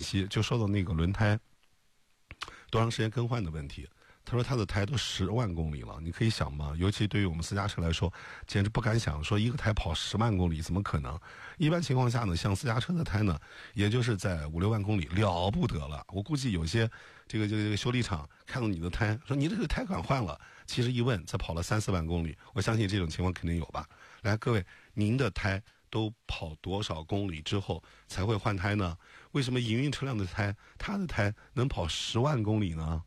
息，就说到那个轮胎多长时间更换的问题。他说他的胎都10万公里了，你可以想吗？尤其对于我们私家车来说，简直不敢想，说一个胎跑10万公里，怎么可能？一般情况下呢，像私家车的胎呢，也就是在5、6万公里了不得了。我估计有些这个修理厂看到你的胎，说你这个胎管换了，其实一问才跑了3、4万公里，我相信这种情况肯定有吧。来，各位，您的胎都跑多少公里之后才会换胎呢？为什么营运车辆的胎，它的胎能跑10万公里呢？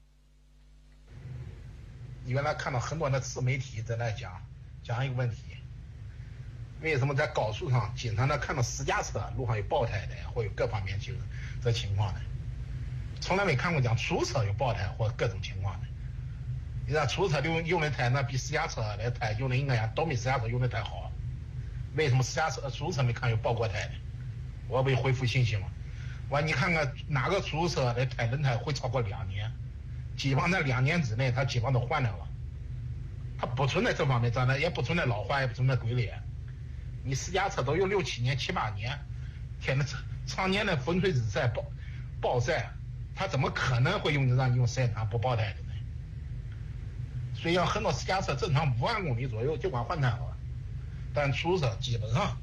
原来看到很多的自媒体在那讲一个问题，为什么在高速上经常能看到私家车路上有爆胎的，或有各方面这情况的，从来没看过讲出租车有爆胎或各种情况的。你看出租车用的胎那比私家车的胎用的应该都比私家车用的胎好，为什么出租车没看有爆过胎的？我不回复信息吗？你看看哪个出租车的轮胎会超过2年？基本上在2年之内，它基本上都换掉了，它不存在这方面障碍，也不存在老化，也不存在龟裂。你私家车都有6、7年、7、8年，天的常年的风吹日晒、暴晒，它怎么可能会让你用时间长不爆胎的呢？所以很多私家车正常5万公里左右就管换胎了，但出租车基本上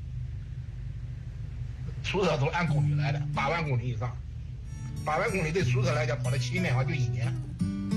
出租车都按公里来的，8万公里以上。8万公里对出租车来讲跑了7年的话就1年。